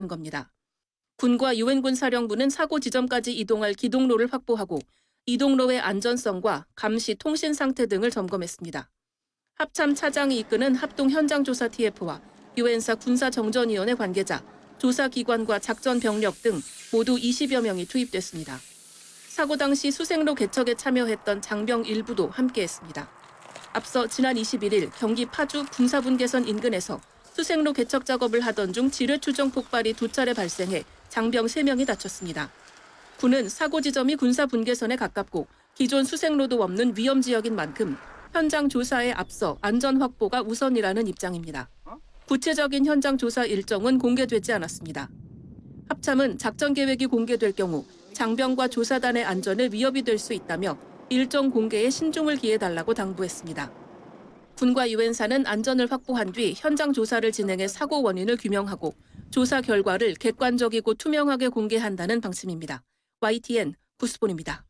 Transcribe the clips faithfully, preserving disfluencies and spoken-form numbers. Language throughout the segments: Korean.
겁니다. 군과 유엔군 사령부는 사고 지점까지 이동할 기동로를 확보하고 이동로의 안전성과 감시 통신 상태 등을 점검했습니다. 합참 차장이 이끄는 합동 현장조사 티에프와 유엔사 군사정전위원회 관계자, 조사기관과 작전 병력 등 모두 이십여 명이 투입됐습니다. 사고 당시 수색로 개척에 참여했던 장병 일부도 함께했습니다. 앞서 지난 이십일일 경기 파주 군사분계선 인근에서 수색로 개척 작업을 하던 중 지뢰 추정 폭발이 두 차례 발생해 장병 세 명이 다쳤습니다. 군은 사고 지점이 군사 분계선에 가깝고 기존 수색로도 없는 위험 지역인 만큼 현장 조사에 앞서 안전 확보가 우선이라는 입장입니다. 구체적인 현장 조사 일정은 공개되지 않았습니다. 합참은 작전 계획이 공개될 경우 장병과 조사단의 안전에 위협이 될 수 있다며 일정 공개에 신중을 기해달라고 당부했습니다. 군과 유엔사는 안전을 확보한 뒤 현장 조사를 진행해 사고 원인을 규명하고 조사 결과를 객관적이고 투명하게 공개한다는 방침입니다. 와이티엔 구스본입니다.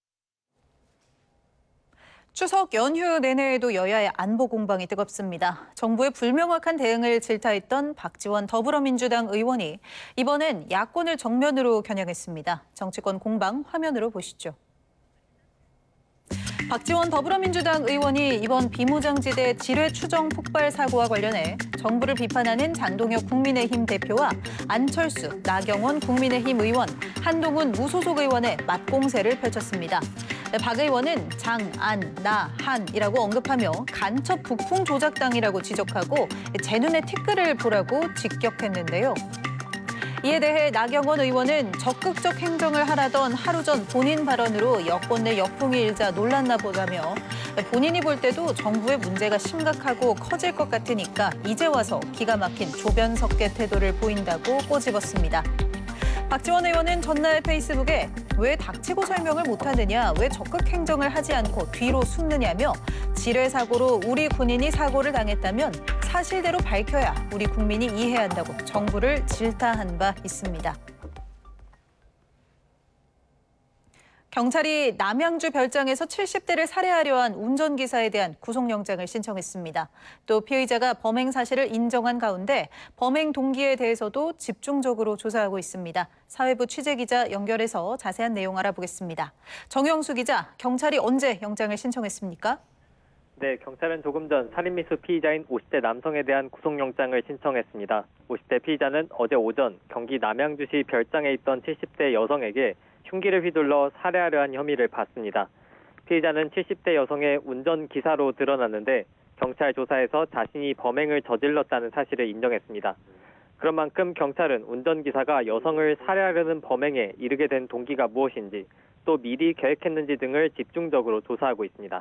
추석 연휴 내내에도 여야의 안보 공방이 뜨겁습니다. 정부의 불명확한 대응을 질타했던 박지원 더불어민주당 의원이 이번엔 야권을 정면으로 겨냥했습니다. 정치권 공방 화면으로 보시죠. 박지원 더불어민주당 의원이 이번 비무장지대 지뢰 추정 폭발 사고와 관련해 정부를 비판하는 장동혁 국민의힘 대표와 안철수, 나경원 국민의힘 의원, 한동훈 무소속 의원의 맞공세를 펼쳤습니다. 박 의원은 장, 안, 나, 한이라고 언급하며 간첩 북풍 조작당이라고 지적하고 제 눈에 티끌을 보라고 직격했는데요. 이에 대해 나경원 의원은 적극적 행정을 하라던 하루 전 본인 발언으로 여권 내 역풍이 일자 놀랐나 보다며 본인이 볼 때도 정부의 문제가 심각하고 커질 것 같으니까 이제 와서 기가 막힌 조변석계 태도를 보인다고 꼬집었습니다. 박지원 의원은 전날 페이스북에 왜 닥치고 설명을 못하느냐, 왜 적극 행정을 하지 않고 뒤로 숨느냐며 지뢰 사고로 우리 군인이 사고를 당했다면 사실대로 밝혀야 우리 국민이 이해한다고 정부를 질타한 바 있습니다. 경찰이 남양주 별장에서 칠십 대를 살해하려 한 운전기사에 대한 구속영장을 신청했습니다. 또 피의자가 범행 사실을 인정한 가운데 범행 동기에 대해서도 집중적으로 조사하고 있습니다. 사회부 취재기자 연결해서 자세한 내용 알아보겠습니다. 정영수 기자, 경찰이 언제 영장을 신청했습니까? 네, 경찰은 조금 전 살인미수 피의자인 오십 대 남성에 대한 구속영장을 신청했습니다. 오십 대 피의자는 어제 오전 경기 남양주시 별장에 있던 칠십 대 여성에게 흉기를 휘둘러 살해하려 한 혐의를 받습니다. 피의자는 칠십 대 여성의 운전기사로 드러났는데 경찰 조사에서 자신이 범행을 저질렀다는 사실을 인정했습니다. 그런 만큼 경찰은 운전기사가 여성을 살해하려는 범행에 이르게 된 동기가 무엇인지 또 미리 계획했는지 등을 집중적으로 조사하고 있습니다.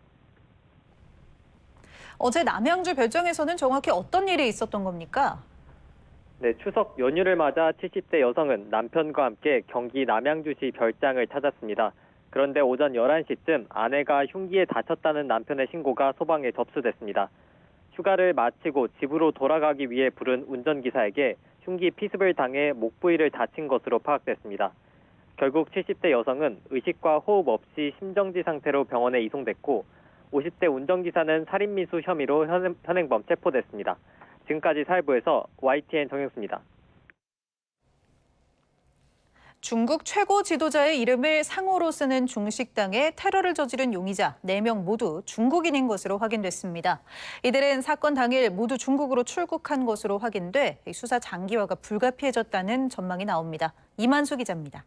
어제 남양주 별장에서는 정확히 어떤 일이 있었던 겁니까? 네, 추석 연휴를 맞아 칠십 대 여성은 남편과 함께 경기 남양주시 별장을 찾았습니다. 그런데 오전 열한 시쯤 아내가 흉기에 다쳤다는 남편의 신고가 소방에 접수됐습니다. 휴가를 마치고 집으로 돌아가기 위해 부른 운전기사에게 흉기 피습을 당해 목 부위를 다친 것으로 파악됐습니다. 결국 칠십 대 여성은 의식과 호흡 없이 심정지 상태로 병원에 이송됐고 오십 대 운전기사는 살인미수 혐의로 현행범 체포됐습니다. 지금까지 사회부에서 와이티엔 정영수입니다. 중국 최고 지도자의 이름을 상호로 쓰는 중식당에 테러를 저지른 용의자 네 명 모두 중국인인 것으로 확인됐습니다. 이들은 사건 당일 모두 중국으로 출국한 것으로 확인돼 수사 장기화가 불가피해졌다는 전망이 나옵니다. 이만수 기자입니다.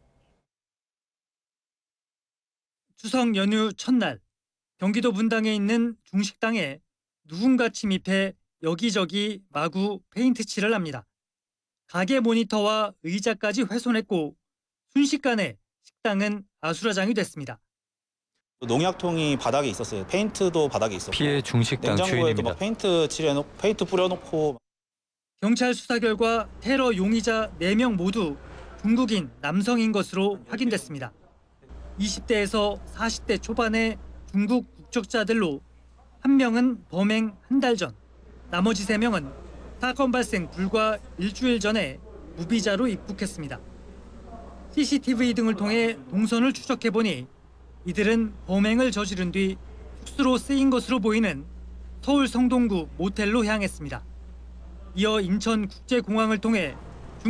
추석 연휴 첫날, 경기도 분당에 있는 중식당에 누군가 침입해 여기저기 마구 페인트 칠을 합니다. 가게 모니터와 의자까지 훼손했고 순식간에 식당은 아수라장이 됐습니다. 농약통이 바닥에 있었어요. 페인트도 바닥에 있었고. 피해 중식당 냉장고에도 주인입니다. 막 페인트 칠해놓고 페인트 뿌려놓고. 경찰 수사 결과 테러 용의자 네 명 모두 중국인 남성인 것으로 확인됐습니다. 이십 대에서 사십 대 초반의 중국 국적자들로 한 명은 범행 한 달 전, 나머지 세 명은 사건 발생 불과 일주일 전에 무비자로 입국했습니다. 씨씨티비 등을 통해 동선을 추적해보니 이들은 범행을 저지른 뒤 숙소로 쓰인 것으로 보이는 서울 성동구 모텔로 향했습니다. 이어 인천국제공항을 통해